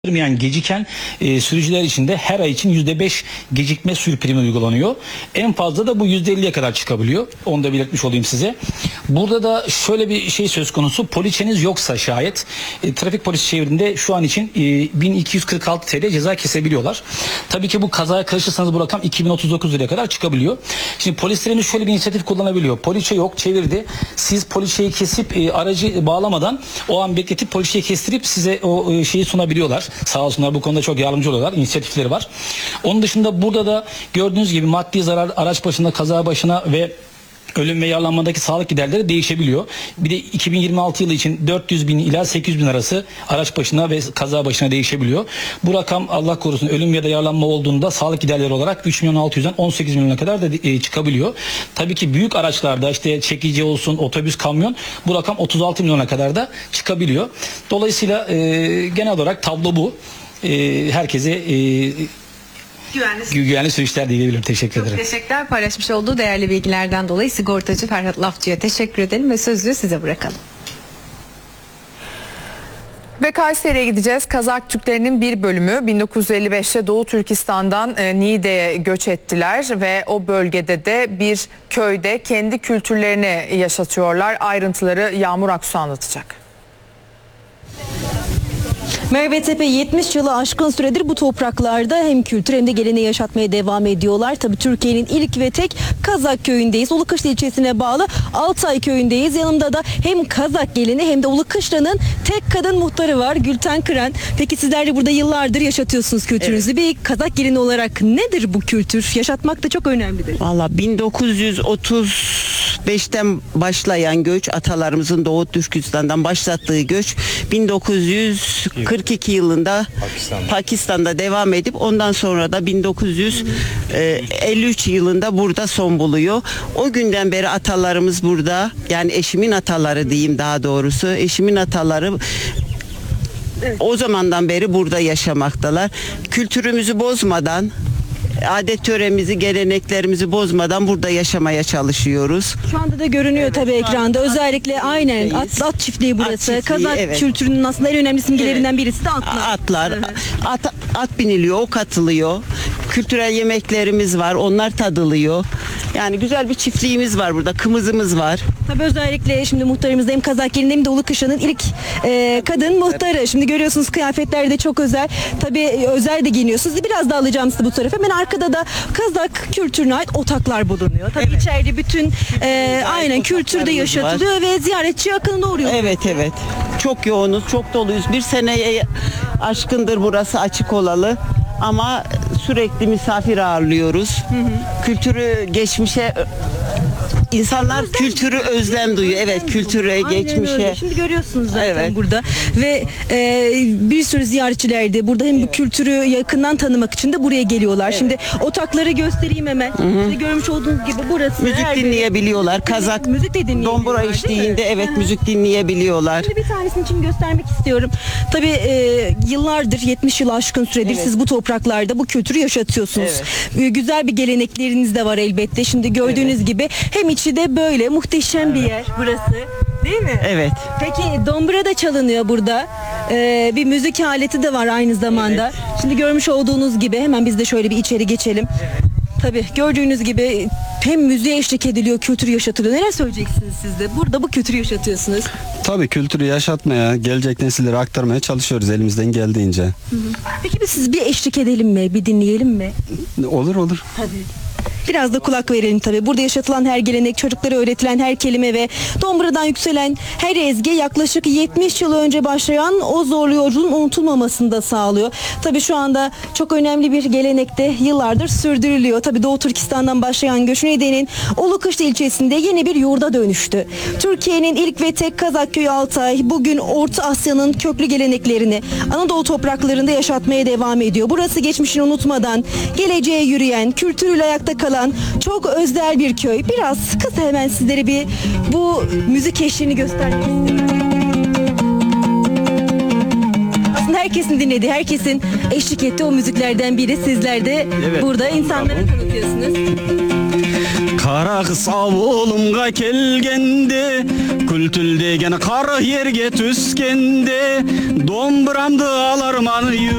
Geciken sürücüler için de her ay için %5 gecikme sürü primi uygulanıyor. En fazla da bu %50'ye kadar çıkabiliyor. Onu da belirtmiş olayım size. Burada da şöyle bir şey söz konusu. Poliçeniz yoksa şayet trafik polisi çevirdiğinde şu an için 1246 TL ceza kesebiliyorlar. Tabii ki bu kazaya karışırsanız bu rakam 2039 liraya kadar çıkabiliyor. Şimdi polislerimiz şöyle bir inisiyatif kullanabiliyor. Poliçe yok, çevirdi. Siz poliçeyi kesip aracı bağlamadan o an bekletip poliçeyi kestirip size o şeyi sunabiliyorlar. Sağ olsunlar, bu konuda çok yardımcı oluyorlar. İnisiyatifleri var. Onun dışında burada da gördüğünüz gibi maddi zarar araç başına, kaza başına ve ölüm ve yaralanmadaki sağlık giderleri değişebiliyor. Bir de 2026 yılı için 400 bin ila 800 bin arası araç başına ve kaza başına değişebiliyor. Bu rakam Allah korusun ölüm ya da yaralanma olduğunda sağlık giderleri olarak 3 milyon 600'den 18 milyona kadar da çıkabiliyor. Tabii ki büyük araçlarda işte çekici olsun, otobüs, kamyon bu rakam 36 milyona kadar da çıkabiliyor. Dolayısıyla genel olarak tablo bu. Herkese güvenli sürüşler diyebilirim. Teşekkür ederim. Çok teşekkürler paylaşmış olduğu değerli bilgilerden dolayı. Sigortacı Ferhat Lafçı'ya teşekkür edelim ve sözü size bırakalım. Ve Kayseri'ye gideceğiz. Kazak Türklerinin bir bölümü 1955'te Doğu Türkistan'dan Niğde'ye göç ettiler ve o bölgede de bir köyde kendi kültürlerini yaşatıyorlar. Ayrıntıları Yağmur Aksu anlatacak. Merve Tepe 70 yılı aşkın süredir bu topraklarda hem kültür hem de geleneği yaşatmaya devam ediyorlar. Tabii Türkiye'nin ilk ve tek Kazak köyündeyiz. Ulukışla ilçesine bağlı Altay köyündeyiz. Yanımda da hem Kazak gelini hem de Ulukışla'nın tek kadın muhtarı var, Gülten Kıran. Peki sizler de burada yıllardır yaşatıyorsunuz kültürünüzü. Evet. Bir Kazak gelini olarak nedir bu kültür? Yaşatmak da çok önemlidir. Valla 1935'ten başlayan göç, atalarımızın Doğu Türkistan'dan başlattığı göç 1942 yılında Pakistan'da devam edip ondan sonra da 1953 yılında burada son buluyor. O günden beri atalarımız burada, yani eşimin ataları diyeyim daha doğrusu, eşimin ataları o zamandan beri burada yaşamaktalar. Kültürümüzü bozmadan, adet töremizi, geleneklerimizi bozmadan burada yaşamaya çalışıyoruz. Şu anda da görünüyor evet, tabii ekranda. Özellikle aynen at çiftliği burası. At çiftliği, Kazak evet. Kültürünün aslında en önemli simgelerinden birisi de atlar. Atlar. Evet. At biniliyor, ok atılıyor. Kültürel yemeklerimiz var, onlar tadılıyor. Yani güzel bir çiftliğimiz var burada, kımızımız var. Tabii özellikle şimdi muhtarımız hem Kazak gelini hem de Ulukışla'nın ilk kadın muhtarı. Şimdi görüyorsunuz kıyafetler de çok özel. Tabii özel de giyiniyorsunuz. Biraz daha alacağım sizi bu tarafa. Hemen arkada da Kazak kültürüne ait otaklar bulunuyor. Tabii evet. İçeride bütün aynen kültürde yaşatılıyor var. Ve ziyaretçi akınına uğruyor. Evet evet. Çok yoğunuz, çok doluyuz. Bir seneye aşkındır burası açık olalı. Ama sürekli misafir ağırlıyoruz. Hı hı. Kültürü, geçmişe İnsanlar kültürü özlem duyuyor. Evet, kültüre, aynen geçmişe. Öyle. Şimdi görüyorsunuz zaten evet. Burada ve bir sürü ziyaretçiler de burada hem evet. Bu kültürü yakından tanımak için de buraya geliyorlar. Evet. Şimdi otakları göstereyim hemen. Şimdi görmüş olduğunuz gibi burası. Müzik dinleyebiliyorlar. Kazak müzik de dinleyebiliyorlar. Dombura eşliğinde evet müzik dinleyebiliyorlar. Şimdi bir tanesini için göstermek istiyorum. Tabii yıllardır 70 yıl aşkın süredir evet. Siz bu topraklarda bu kültürü yaşatıyorsunuz. Evet. Güzel bir gelenekleriniz de var elbette. Şimdi gördüğünüz evet. Gibi hem içi de böyle muhteşem evet. Bir yer burası. Değil mi? Evet. Peki dombra da çalınıyor burada. Bir müzik aleti de var aynı zamanda. Evet. Şimdi görmüş olduğunuz gibi hemen biz de şöyle bir içeri geçelim. Evet. Tabii gördüğünüz gibi hem müziğe eşlik ediliyor, kültür yaşatılıyor. Neler söyleyeceksiniz siz de? Burada bu kültürü yaşatıyorsunuz. Tabii kültürü yaşatmaya, gelecek nesillere aktarmaya çalışıyoruz elimizden geldiğince. Hı hı. Peki biz siz bir eşlik edelim mi? Bir dinleyelim mi? Olur. Tabii. Biraz da kulak verelim tabii. Burada yaşatılan her gelenek, çocuklara öğretilen her kelime ve dombradan yükselen her ezgi yaklaşık 70 yıl önce başlayan o zorlu yolculuğun unutulmamasını da sağlıyor. Tabii şu anda çok önemli bir gelenekte yıllardır sürdürülüyor. Tabii Doğu Türkistan'dan başlayan göç nedeniyle Ulukışla ilçesinde yeni bir yurda dönüştü. Türkiye'nin ilk ve tek Kazak köyü Altay bugün Orta Asya'nın köklü geleneklerini Anadolu topraklarında yaşatmaya devam ediyor. Burası geçmişini unutmadan geleceğe yürüyen, kültürüyle ayakta kalan çok özel bir köy. Biraz kısa hemen sizlere bir bu müzik eşliğini göstermek istiyorum. Aslında herkesin dinlediği, herkesin eşlik ettiği o müziklerden biri. Sizler de evet. Burada insanlara tanıtıyorsunuz. Kara kısa oğlumga kelgende Kültül degen kara yerge tüskende, domburamdı alarman